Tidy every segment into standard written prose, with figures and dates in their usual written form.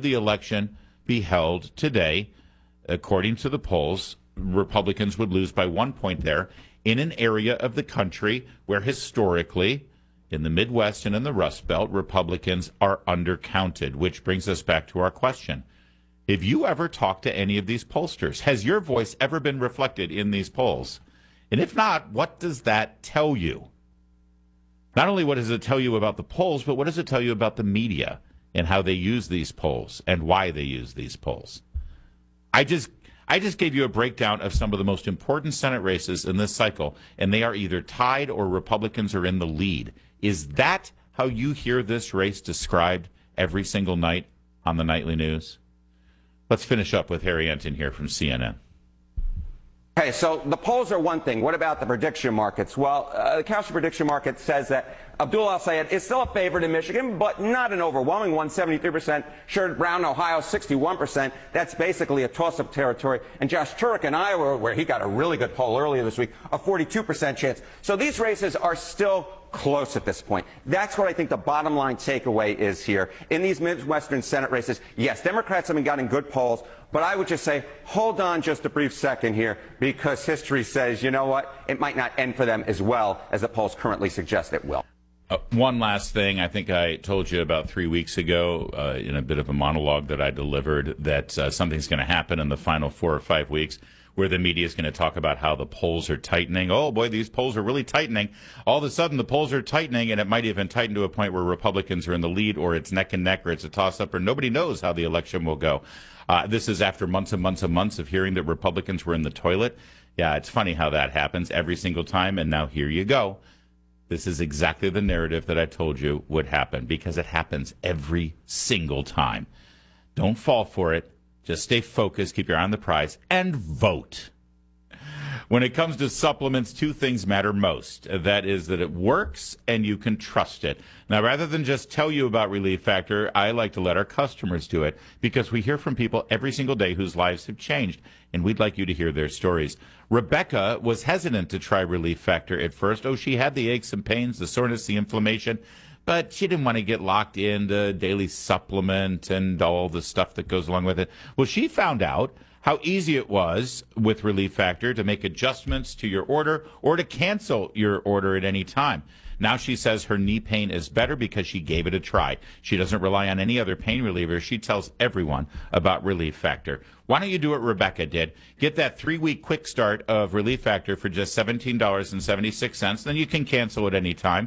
the election be held today, according to the polls, Republicans would lose by 1 point there in an area of the country where historically, in the Midwest and in the Rust Belt, Republicans are undercounted, which brings us back to our question. Have you ever talked to any of these pollsters? Has your voice ever been reflected in these polls? And if not, what does that tell you? Not only what does it tell you about the polls, but what does it tell you about the media and how they use these polls and why they use these polls? I just gave you a breakdown of some of the most important Senate races in this cycle, and they are either tied or Republicans are in the lead. Is that how you hear this race described every single night on the nightly news? Let's finish up with Harry Enton here from CNN. Okay, so the polls are one thing. What about the prediction markets? Well, the Cowsher prediction market says that Abdul El-Sayed is still a favorite in Michigan, but not an overwhelming one, 73%. Sherrod Brown, Ohio, 61%. That's basically a toss-up territory. And Josh Turek in Iowa, where he got a really good poll earlier this week, a 42% chance. So these races are still close at this point. That's what I think the bottom line takeaway is here. In these Midwestern Senate races, yes, Democrats have been getting good polls, but I would just say, hold on just a brief second here, because history says, you know what, it might not end for them as well as the polls currently suggest it will. One last thing. I think I told you about 3 weeks ago in a bit of a monologue that I delivered that something's going to happen in the final 4 or 5 weeks where the media is going to talk about how the polls are tightening. Oh, boy, these polls are really tightening. All of a sudden, the polls are tightening, and it might even tighten to a point where Republicans are in the lead, or it's neck and neck, or it's a toss-up, or nobody knows how the election will go. This is after months and months and months of hearing that Republicans were in the toilet. Yeah, it's funny how that happens every single time, and now here you go. This is exactly the narrative that I told you would happen, because it happens every single time. Don't fall for it. Just stay focused, keep your eye on the prize, and vote. When it comes to supplements, 2 things matter most. That is that it works and you can trust it. Now, rather than just tell you about Relief Factor, I like to let our customers do it, because we hear from people every single day whose lives have changed, and we'd like you to hear their stories. Rebecca was hesitant to try Relief Factor at first. Oh, she had the aches and pains, the soreness, the inflammation, but she didn't want to get locked into daily supplement and all the stuff that goes along with it. Well, she found out how easy it was with Relief Factor to make adjustments to your order or to cancel your order at any time. Now she says her knee pain is better because she gave it a try. She doesn't rely on any other pain reliever. She tells everyone about Relief Factor. Why don't you do what Rebecca did? Get that 3-week quick start of Relief Factor for just $17.76. Then you can cancel at any time.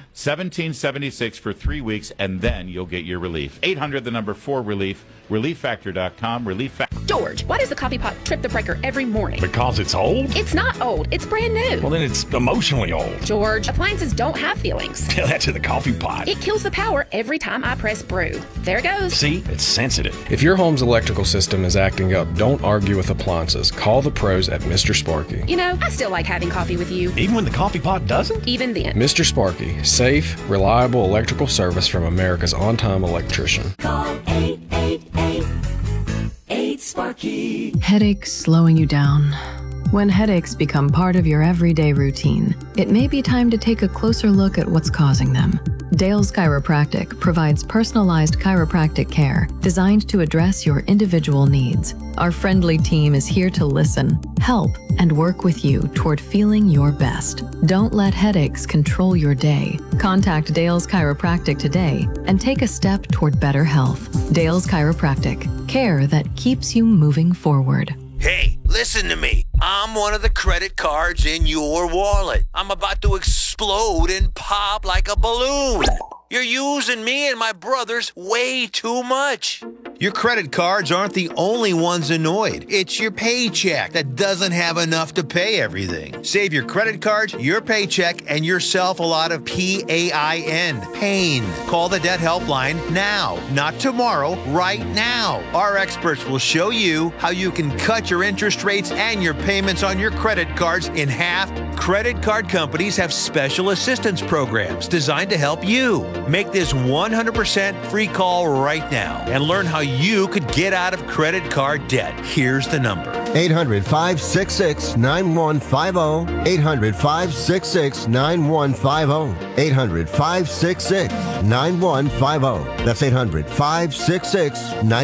$17.76 for 3 weeks, and then you'll get your relief. 800-4-RELIEF, ReliefFactor.com, Relief Factor. George, why does the coffee pot trip the breaker every morning? Because it's old? It's not old. It's brand new. Well, then it's emotionally old. George, appliances don't have feelings. Tell that to the coffee pot. It kills the power every time I press brew. There it goes. See? It's sensitive. If your home's electrical system is acting up, don't argue with appliances. Call the pros at Mr. Sparky. You know, I still like having coffee with you. Even when the coffee pot doesn't? Even then. Mr. Sparky, safe, reliable electrical service from America's on-time electrician. Call 888-8-SPARKY. Headaches slowing you down. When headaches become part of your everyday routine, it may be time to take a closer look at what's causing them. Dale's Chiropractic provides personalized chiropractic care designed to address your individual needs. Our friendly team is here to listen, help, and work with you toward feeling your best. Don't let headaches control your day. Contact Dale's Chiropractic today and take a step toward better health. Dale's Chiropractic, care that keeps you moving forward. Hey, listen to me. I'm one of the credit cards in your wallet. I'm about to explode and pop like a balloon. You're using me and my brothers way too much. Your credit cards aren't the only ones annoyed. It's your paycheck that doesn't have enough to pay everything. Save your credit cards, your paycheck, and yourself a lot of PAIN. Pain. Call the debt helpline now, not tomorrow, right now. Our experts will show you how you can cut your interest rates and your payments on your credit cards in half. Credit card companies have special assistance programs designed to help you. Make this 100% free call right now and learn how you could get out of credit card debt. Here's the number. 800-566-9150. 800-566-9150. 800-566-9150. That's 800-566-9150.